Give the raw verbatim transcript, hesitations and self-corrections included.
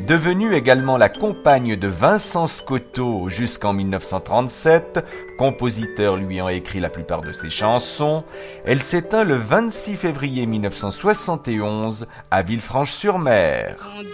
Devenue également la compagne de Vincent Scotto jusqu'en mille neuf cent trente-sept, compositeur lui ayant écrit la plupart de ses chansons, elle s'éteint le vingt-six février mille neuf cent soixante et onze à Villefranche-sur-Mer.